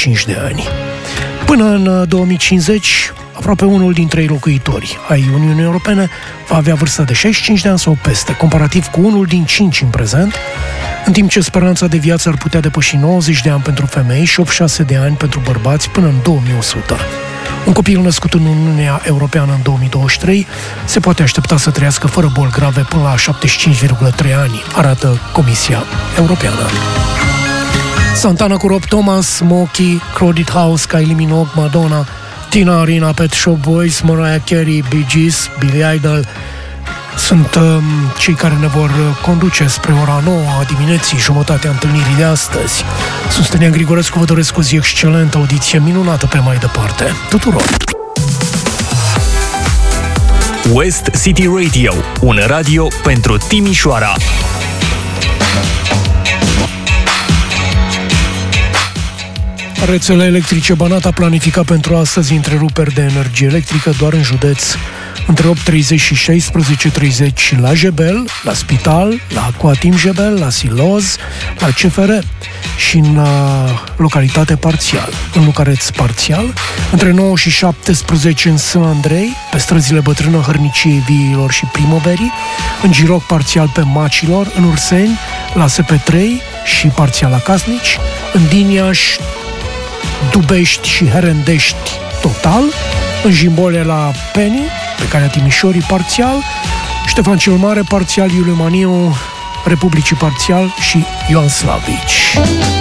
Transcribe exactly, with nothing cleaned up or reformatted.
cinci de ani. Până în două mii cincizeci, aproape unul din trei locuitori ai Uniunii Europene va avea vârsta de șaizeci și cinci de ani sau peste, comparativ cu unul din cinci în prezent, în timp ce speranța de viață ar putea depăși nouăzeci de ani pentru femei și optzeci și șase de ani pentru bărbați până în două mii o sută. Un copil născut în Uniunea Europeană în două mii douăzeci și trei se poate aștepta să trăiască fără boli grave până la șaptezeci și cinci virgulă trei ani, arată Comisia Europeană. Santana cu Rob Thomas, Smokey, Crowded House, Kylie Minogue, Madonna, Tina Arena, Pet Shop Boys, Mariah Carey, Bee Gees, Billy Idol sunt um, cei care ne vor conduce spre ora nouă a dimineții, jumătatea întâlnirii de astăzi. Sunt Stănian Grigorescu, vă doresc o zi excelentă, audiție minunată pe mai departe. Tuturor! West City Radio, un radio pentru Timișoara. Rețele electrice Banat a planificat pentru astăzi întreruperi de energie electrică doar în județ, între opt treizeci și șaisprezece treizeci la Jebel, la Spital, la Aquatim Jebel, la Siloz, la C F R și în uh, localitate parțial, în Lucareț parțial, între nouă și șaptesprezece în S. Andrei, pe străzile Bătrână, Hărniciei, Viilor și Primăverii, în Giroc parțial pe Macilor, în Urseni, la S P trei și parțial la Casnici, în Diniaș, Dubești și Herendești total, în Jimbole la Peni, pe calea Timișorii parțial, Ștefan cel Mare parțial, Iuliu Maniu, Republicii parțial și Ioan Slavici.